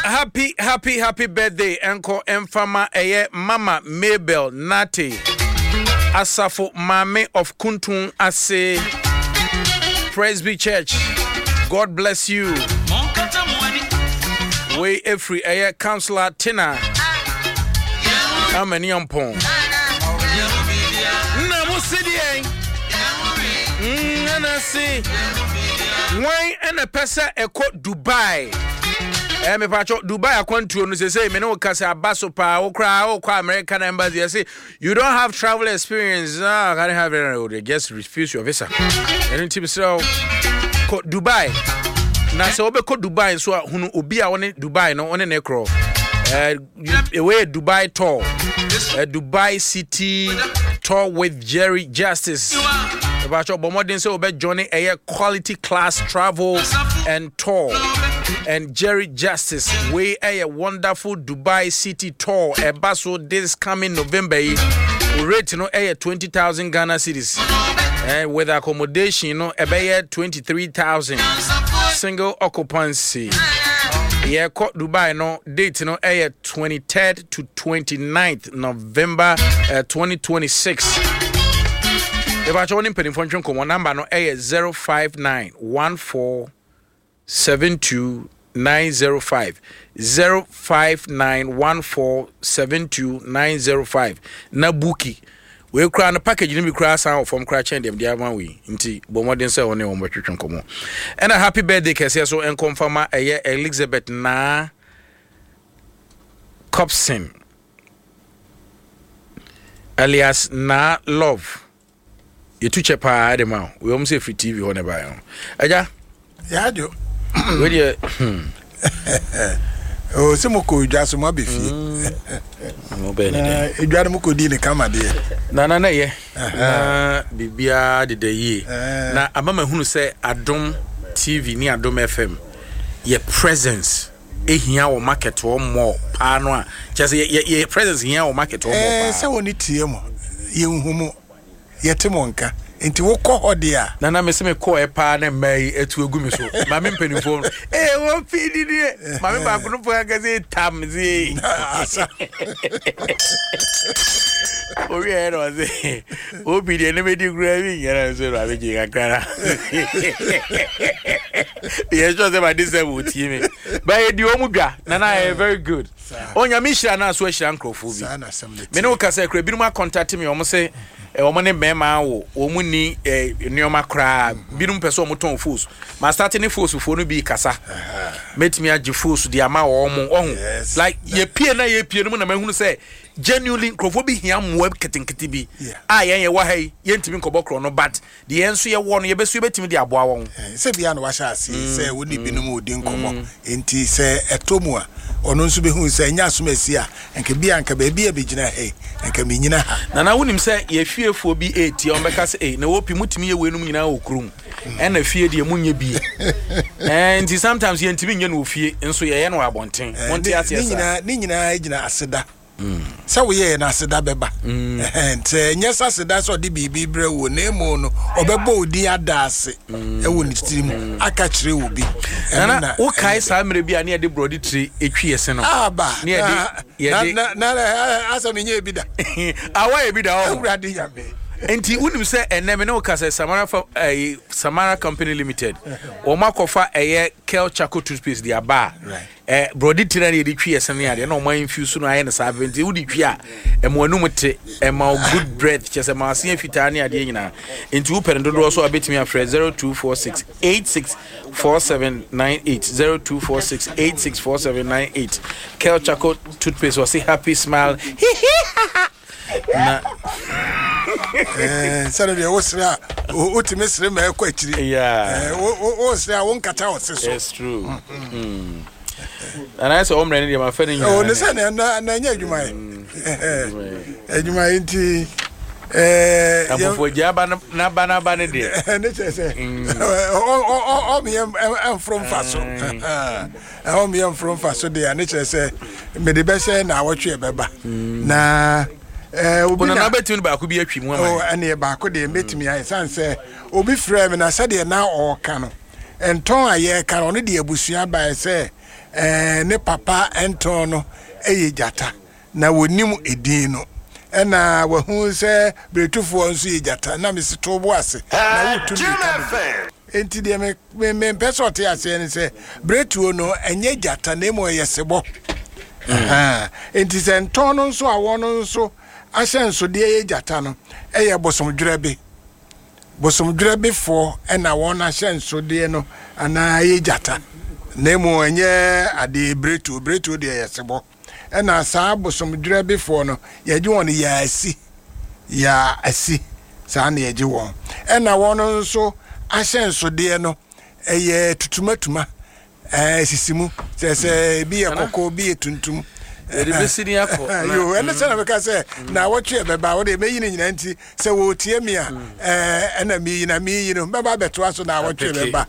Happy birthday, Enko Enfama Eye Mama Mabel Nati Asafo Mame of Kuntun Ase Presby Church. God bless you. We every Eye Counselor Tina Amani Ampon Namu City Nana why and a pesa eko Dubai. Me pacho Dubai akwantuo no say me no kasa abaso pa okra American embassy say you don't have travel experience. I can't have it. Just refuse your visa. And team so Dubai. Na say obe ko Dubai so hunu obi a woni Dubai no one nekro. Away Dubai tour. Dubai City tour with Jerry Justice. Pacho bomodin say obe journey a quality class travel and tour. And Jerry Justice, we a wonderful Dubai City tour. A basso this coming November. We rate a 20,000 Ghana cedis. And with accommodation, a 23,000 single occupancy. Yeah, Dubai date a 23rd to 29th November 2026. If I join in penny number no a 0591472905905 05914729005 na buki we kra na package ni bi kra san from kra chen dem dia man we nti bomodin say one won betwetwen komo and a happy birthday kese so en confirma Elizabeth na Copson alias na love yetu chepa adema we om say free TV ho ne ba aja ya jo where you oh semo ko dwaso ma be fi no be ne edware mo ko di ne kama de na ye na bibia de ye na amama hunu say Adom TV ni Adom FM ye presence ehia wo market wo mo pa no a chese ye presence ehia wo market wo mo pa se woni tie mo ye nhumo ye temo nka enti wo kɔ hɔ de a na me se me kɔ pa na mai etu egu mi so ma me mpanifo wo fidi die ma me ba kuno po ga se tam zi ori ero ze obi de ne me di gura bi yara so ra be ji kakara ye so se ba dis e wo tie me ba e di o mu dwa na very good onya mi hira na so hira nkrofo bi me no ka se kra bi no ma contact me o mo se omo ne mema wo omu ni nioma kra binum peso omo ton force ma start ni force fo no bi kasa metimi agi force di ama wo omo ohun like ye pie no na mahunu say genuinely crofo bi hia mo ketenkete bi ye wa hai ye ntimi nkobokro no but the enso ye wo no ye besu betimi di aboa won se bia no wa sha ase se woni binum odi nkomo enti se etomu a ono nso behun se nya asomasi a enke bia nka ba bia begina he enka menyina ha na wonim se ye fiefo bi eti on beka se na wopi mutimi ye wenum nyina okrum en na fie de munye bi and sometimes ye ntimi nya no fie nso ye no abonten wonte ase ni nyina egina aseda sa we ye na aseda beba ente nyesa aseda so de bibi bre wo na emu no obebo odi adase e wo ni tirim aka kire wo bi na wo kai sa mere bi ani de brody tree etwi yese no aba ni ye na asa menye ebi da awa ebi da o urade yabe enti unim se eneme no ka se Samara Company Limited o makofa Kel Chaco toothpaste dia ba brody tina de twi yesene ade na o man infuse no aye na sa enti udi twi a emo anum te ema good breath chese ma asen fitani ade nyina enti wo pere dodo so abetimi afre 0246864798 0246864798 Kel Chaco toothpaste was say happy smile na sare de wosra utime sre ma ekwatiri wosra won kata wose so it's true and I say omre ni ma fani oh ne say na nya adwuma nti amfo jaba na bana ne de ne say o me am from faso o me am from faso de ne say me de be say na awotwe beba na obi na betimi ba ko bi atwi mu ama oh ane ba ko de betimi ayi sanse obi frɛ me na sɛ de na o ka no enton aye ka no de abusua ba se ne papa ɛntɔn no ɛyɛ gyata na wɔnim edin no ɛna wɔhu sɛ bretufoɔ nso yɛ gyata na mesi to bo ase na wotu mi enti deɛ me mpɛ sɛ ɔte aseɛ ne sɛ bretuo no ɛnyɛ gyata na emu ɛyɛ sebɔ enti sɛ ntɔn no nso awɔ no nso ahyɛ nsodeɛ yɛ gyata no ɛyɛ bosomdwerɛbefoɔ ɛna wɔn ahyɛ nsodeɛ no anaa yɛ gyata na emu ɛnyɛ ade bretuo deɛ yɛ sebɔ ɛna saa bosomdwerɛbefoɔ no yɛgye wɔn yɛ asi saa na yɛgye wɔn ɛna wɔn nso ahyɛ nsodeɛ no ɛyɛ tutumatuma sisimu sɛ bi yɛ kɔkɔɔ bi yɛ tuntum Edibesini akọ. Yo, ene se na beka se na wotwe beba wo de meyi ne nyina nti se wo tie mi a na mi yi no beba beto aso na wotwe beba